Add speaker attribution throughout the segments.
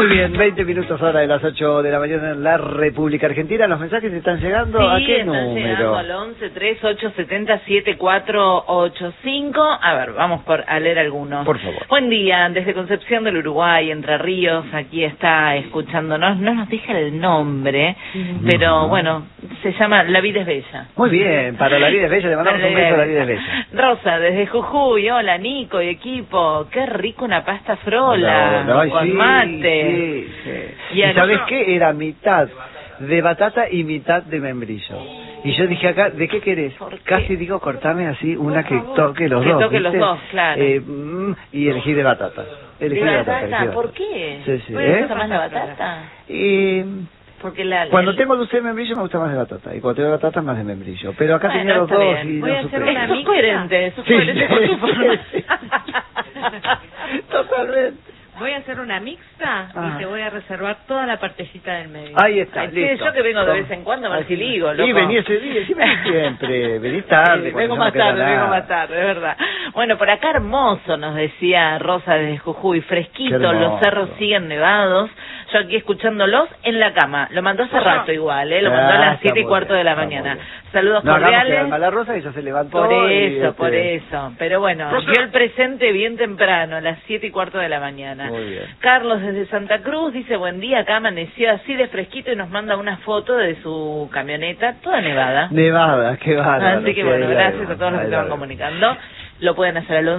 Speaker 1: Muy bien, 20 minutos ahora de las 8 de la mañana en la República Argentina. ¿Los mensajes están llegando?
Speaker 2: Sí,
Speaker 1: ¿A qué
Speaker 2: están
Speaker 1: número?
Speaker 2: llegando al 11-3870-7485. A ver, vamos a leer algunos.
Speaker 1: Por favor.
Speaker 2: Buen día, desde Concepción del Uruguay, Entre Ríos, aquí está escuchándonos. No nos deja el nombre, pero bueno, se llama La Vida es Bella.
Speaker 1: Muy bien, para La Vida es Bella, le mandamos un beso a La Vida es Bella.
Speaker 2: Rosa, desde Jujuy, hola Nico y equipo, qué rico una pasta frola,
Speaker 1: No,
Speaker 2: con
Speaker 1: sí,
Speaker 2: mate.
Speaker 1: Sí.
Speaker 2: ¿Y
Speaker 1: sabes qué? Era mitad de batata y mitad de membrillo. Y yo dije acá, ¿de qué querés? Casi digo, cortame así una que toque los dos.
Speaker 2: Que toque
Speaker 1: ¿viste?
Speaker 2: los dos, claro.
Speaker 1: Y elegí de batata. Elegí
Speaker 2: ¿De
Speaker 1: batata?
Speaker 2: batata? ¿Por qué?
Speaker 1: Sí, sí.
Speaker 2: ¿Te gusta más la batata? Porque
Speaker 1: cuando tengo dulce de membrillo me gusta más de batata, y cuando tengo batata más de membrillo. Pero acá tenía los dos y
Speaker 2: voy
Speaker 1: no
Speaker 2: a hacer
Speaker 1: supe.
Speaker 2: una mix coherente, sos
Speaker 1: Sí,
Speaker 2: coherente con tu
Speaker 1: sí,
Speaker 2: forma.
Speaker 1: sí. Totalmente.
Speaker 3: Voy a hacer una mixta y te voy a reservar toda la partecita del medio.
Speaker 1: Ahí está,
Speaker 2: Sí,
Speaker 1: listo.
Speaker 2: yo que vengo de vez en cuando, Marciligo, loco.
Speaker 1: Sí, vení ese día, sí vení siempre, vení tarde.
Speaker 2: Vengo más tarde, es verdad. Bueno, por acá hermoso, nos decía Rosa desde Jujuy, fresquito, los cerros siguen nevados. Yo aquí escuchándolos en la cama. Lo mandó hace rato igual, lo mandó a las 7:15 de la mañana. Saludos cordiales.
Speaker 1: A la Rosa, ella se levantó.
Speaker 2: Por eso. Pero bueno, vio el presente bien temprano, a las 7:15 de la mañana.
Speaker 1: Muy bien.
Speaker 2: Carlos desde Santa Cruz dice, buen día, acá amaneció así de fresquito y nos manda una foto de su camioneta, toda nevada.
Speaker 1: Nevada, qué bárbaro.
Speaker 2: Así que bueno, gracias a todos los que se van comunicando. Lo pueden hacer al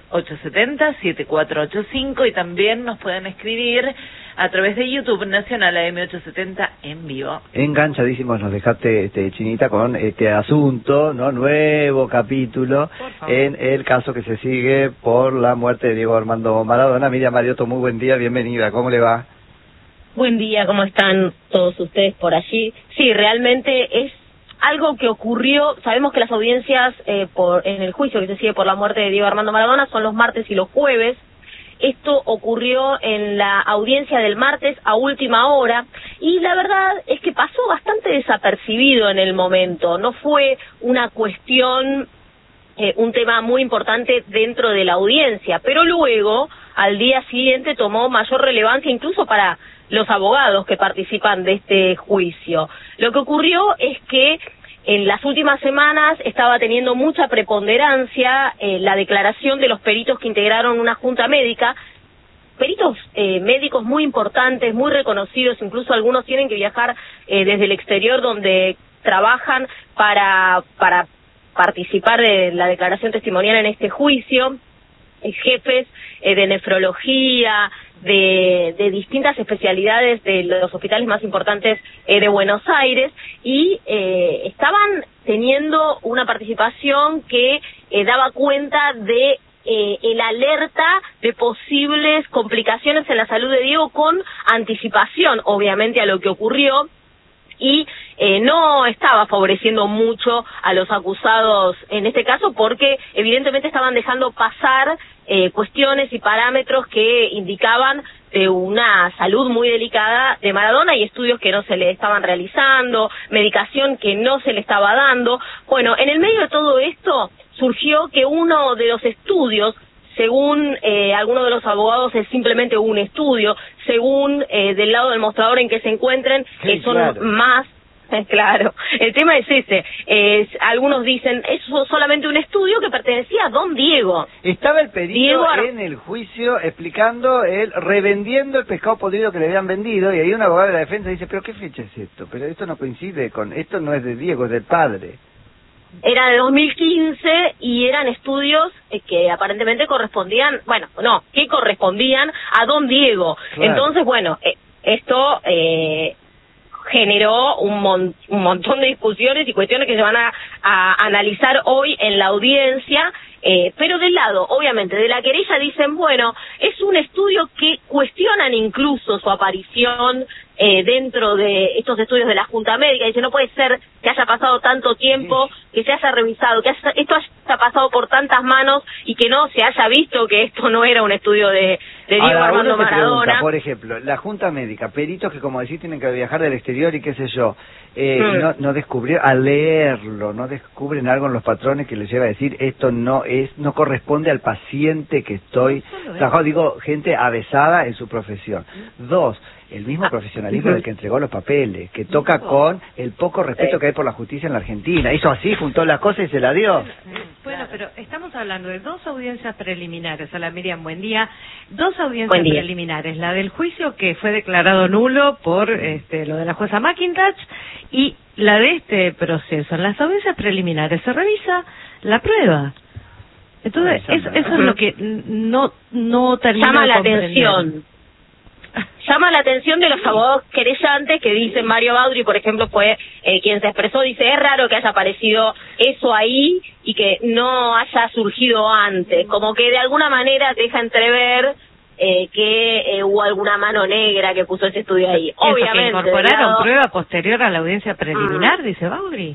Speaker 2: 11-3870-7485 y también nos pueden escribir a través de YouTube Nacional AM870 en vivo.
Speaker 1: Enganchadísimos nos dejaste, Chinita, con este asunto, ¿no? Nuevo capítulo en el caso que se sigue por la muerte de Diego Armando Maradona. Miriam Mariotto, muy buen día, bienvenida, ¿cómo le va?
Speaker 4: Buen día, ¿cómo están todos ustedes por allí? Sí, realmente es algo que ocurrió. Sabemos que las audiencias en el juicio que se sigue por la muerte de Diego Armando Maradona son los martes y los jueves. Esto ocurrió en la audiencia del martes a última hora y la verdad es que pasó bastante desapercibido en el momento. No fue una cuestión, un tema muy importante dentro de la audiencia, pero luego, al día siguiente, tomó mayor relevancia incluso para los abogados que participan de este juicio. Lo que ocurrió es que en las últimas semanas estaba teniendo mucha preponderancia la declaración de los peritos que integraron una junta médica, peritos médicos muy importantes, muy reconocidos, incluso algunos tienen que viajar desde el exterior donde trabajan para participar de la declaración testimonial en este juicio, jefes de nefrología, de distintas especialidades de los hospitales más importantes de Buenos Aires y estaban teniendo una participación que daba cuenta de el alerta de posibles complicaciones en la salud de Diego con anticipación, obviamente, a lo que ocurrió y no estaba favoreciendo mucho a los acusados en este caso porque evidentemente estaban dejando pasar cuestiones y parámetros que indicaban de una salud muy delicada de Maradona y estudios que no se le estaban realizando, medicación que no se le estaba dando. Bueno, en el medio de todo esto surgió que uno de los estudios, según algunos de los abogados, es simplemente un estudio, según del lado del mostrador en que se encuentren, son más. Claro, el tema es ese. Algunos dicen, es solamente un estudio que pertenecía a don Diego.
Speaker 1: Estaba el perito en el juicio explicando, revendiendo el pescado podrido que le habían vendido, y ahí un abogado de la defensa dice, pero ¿qué fecha es esto? Pero esto no coincide con, esto no es de Diego, es del padre.
Speaker 4: Era de 2015 y eran estudios que aparentemente correspondían, que correspondían a don Diego. Claro. Entonces, bueno, esto generó un montón de discusiones y cuestiones que se van a analizar hoy en la audiencia, pero del lado, obviamente, de la querella dicen, bueno, es un estudio que cuestionan incluso su aparición dentro de estos estudios de la Junta Médica. Dice, no puede ser que haya pasado tanto tiempo, que se haya revisado, que esto haya pasado por tantas manos y que no se haya visto que esto no era un estudio de Diego Armando Maradona.
Speaker 1: Pregunta, por ejemplo, la Junta Médica, peritos que, como decís, tienen que viajar del exterior y qué sé yo, no descubrió, al leerlo, no descubren algo en los patrones que les lleva a decir esto no corresponde al paciente que estoy trabajando. Digo, gente avesada en su profesión. Dos, el mismo profesionalismo del que entregó los papeles, que toca con el poco respeto que hay por la justicia en la Argentina. Hizo así, juntó las cosas y se la dio.
Speaker 3: Bueno, pero estamos hablando de 2 audiencias preliminares. Hola Miriam, buen día. 2 audiencias preliminares. La del juicio que fue declarado nulo por lo de la jueza McIntosh y la de este proceso. En las audiencias preliminares se revisa la prueba. Entonces, eso es lo que no termina
Speaker 4: llama
Speaker 3: de
Speaker 4: la
Speaker 3: comprender.
Speaker 4: atención. Llama la atención de los abogados querellantes que dicen, Mario Baudry, por ejemplo, fue quien se expresó, dice, es raro que haya aparecido eso ahí y que no haya surgido antes, como que de alguna manera deja entrever que hubo alguna mano negra que puso ese estudio ahí.
Speaker 3: Eso,
Speaker 4: Obviamente.
Speaker 3: que incorporaron prueba posterior a la audiencia preliminar, dice Baudry.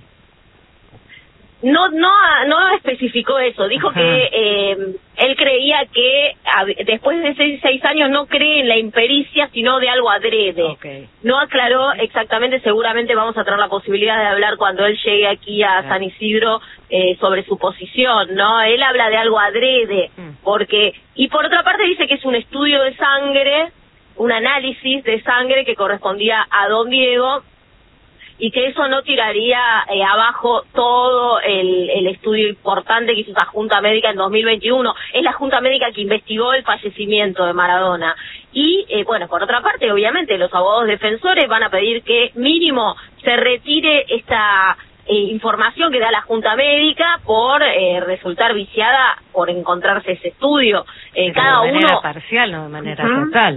Speaker 4: No especificó eso, dijo que él creía que después de 6 años no cree en la impericia, sino de algo adrede. No aclaró exactamente, seguramente vamos a tener la posibilidad de hablar cuando él llegue aquí a San Isidro sobre su posición, ¿no? Él habla de algo adrede, porque, y por otra parte dice que es un estudio de sangre, un análisis de sangre que correspondía a don Diego, y que eso no tiraría abajo todo el estudio importante que hizo esa Junta Médica en 2021. Es la Junta Médica que investigó el fallecimiento de Maradona. Y, bueno, por otra parte, obviamente, los abogados defensores van a pedir que mínimo se retire esta información que da la Junta Médica por resultar viciada por encontrarse ese estudio. Cada
Speaker 3: de manera
Speaker 4: uno
Speaker 3: parcial, no de manera total.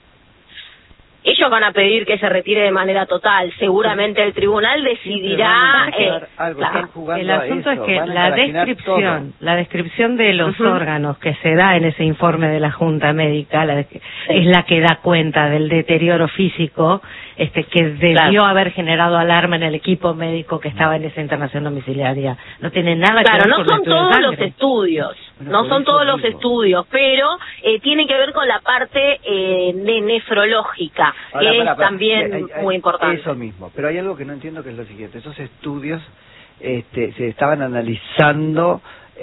Speaker 4: Ellos van a pedir que se retire de manera total. Seguramente el tribunal decidirá.
Speaker 3: El asunto es que la descripción de los órganos que se da en ese informe de la Junta Médica es la que da cuenta del deterioro físico que debió haber generado alarma en el equipo médico que estaba en esa internación domiciliaria. No tiene nada que ver
Speaker 4: no
Speaker 3: con
Speaker 4: son todos los estudios. No son todos los estudios, pero tiene que ver con la parte nefrológica, que es también muy importante.
Speaker 1: Eso mismo, pero hay algo que no entiendo, que es lo siguiente. Esos estudios se estaban analizando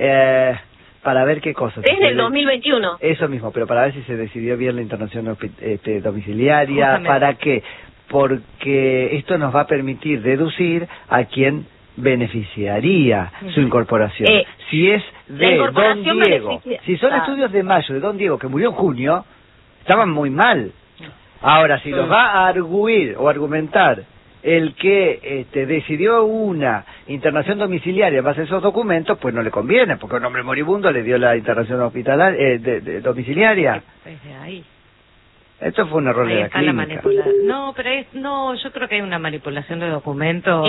Speaker 1: para ver qué cosas.
Speaker 4: Desde el 2021.
Speaker 1: Eso mismo, pero para ver si se decidió bien la internación domiciliaria, ¿para qué? Porque esto nos va a permitir deducir a quién beneficiaría su incorporación. Si es de don Diego, si son estudios de mayo de don Diego que murió en junio, estaban muy mal. Ahora, si los va a arguir o argumentar el que decidió una internación domiciliaria en base a esos documentos, pues no le conviene, porque un hombre moribundo le dio la internación hospitalaria domiciliaria.
Speaker 3: Desde ahí.
Speaker 1: Esto fue un error de la clínica.
Speaker 3: No, pero yo creo que hay una manipulación de documentos.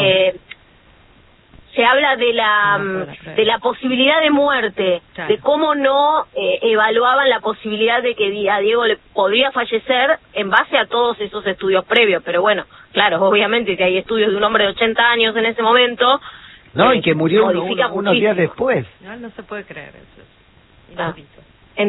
Speaker 4: Se habla de la posibilidad de muerte, de cómo no evaluaban la posibilidad de que a Diego le podría fallecer en base a todos esos estudios previos. Pero bueno, claro, obviamente que hay estudios de un hombre de 80 años en ese momento.
Speaker 1: No, y que murió unos días después.
Speaker 3: No se puede creer eso.
Speaker 4: En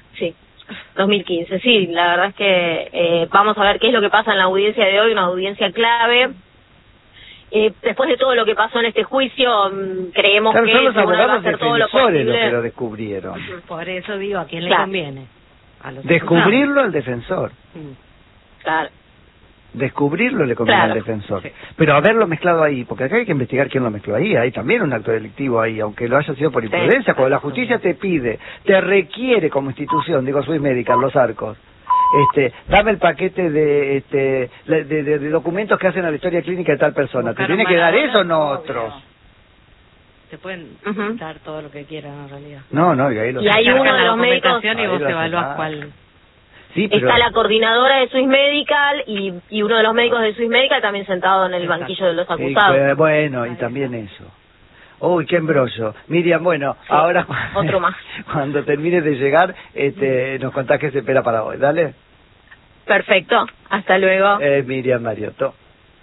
Speaker 4: 2015, sí, la verdad es que vamos a ver qué es lo que pasa en la audiencia de hoy, una audiencia clave. Después de todo lo que pasó en este juicio, creemos que
Speaker 1: son los abogados
Speaker 4: va a hacer todo lo posible.
Speaker 1: los que lo descubrieron.
Speaker 3: Por eso digo, ¿a quién le conviene? A los
Speaker 1: descubrirlo al defensor.
Speaker 4: Claro.
Speaker 1: Descubrirlo le conviene al defensor. Sí. Pero haberlo mezclado ahí, porque acá hay que investigar quién lo mezcló ahí. Hay también un acto delictivo ahí, aunque lo haya sido por imprudencia. Cuando la justicia te pide, te requiere como institución, digo Swiss Medical, Los Arcos, dame el paquete de documentos que hacen a la historia clínica de tal persona. ¿Te tiene que dar eso o no otros?
Speaker 3: Te pueden dar todo lo que quieran en realidad.
Speaker 1: No, y
Speaker 4: hay uno de los médicos
Speaker 3: y vos evaluás cuál.
Speaker 1: Sí, pero...
Speaker 4: Está la coordinadora de Swiss Medical y uno de los médicos de Swiss Medical también sentado en el banquillo de los acusados.
Speaker 1: Sí, bueno, y también eso. Uy, qué embrollo. Miriam, bueno, ahora
Speaker 4: otro más.
Speaker 1: Cuando termine de llegar, nos contás qué se espera para hoy. Dale.
Speaker 4: Perfecto, hasta luego.
Speaker 1: Miriam Mariotto.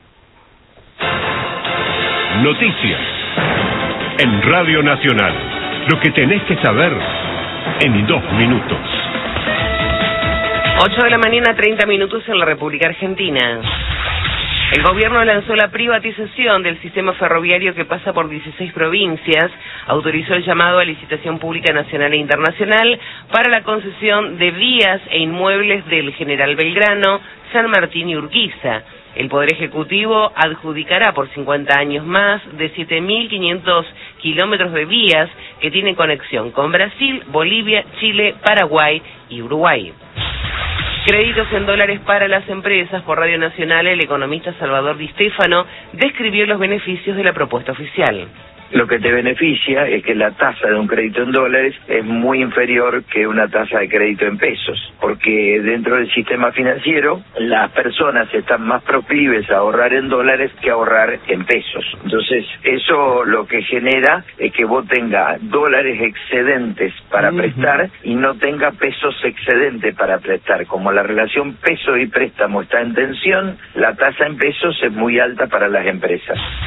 Speaker 5: Noticias en Radio Nacional. Lo que tenés que saber en 2 minutos.
Speaker 6: 8 de la mañana, 30 minutos en la República Argentina. El gobierno lanzó la privatización del sistema ferroviario que pasa por 16 provincias, autorizó el llamado a licitación pública nacional e internacional para la concesión de vías e inmuebles del General Belgrano, San Martín y Urquiza. El Poder Ejecutivo adjudicará por 50 años más de 7.500 kilómetros de vías que tienen conexión con Brasil, Bolivia, Chile, Paraguay y Uruguay. Créditos en dólares para las empresas. Por Radio Nacional, el economista Salvador Di Stéfano describió los beneficios de la propuesta oficial.
Speaker 7: Lo que te beneficia es que la tasa de un crédito en dólares es muy inferior que una tasa de crédito en pesos, porque dentro del sistema financiero las personas están más proclives a ahorrar en dólares que a ahorrar en pesos. Entonces eso lo que genera es que vos tengas dólares excedentes para prestar y no tenga pesos excedentes para prestar. Como la relación peso y préstamo está en tensión, la tasa en pesos es muy alta para las empresas.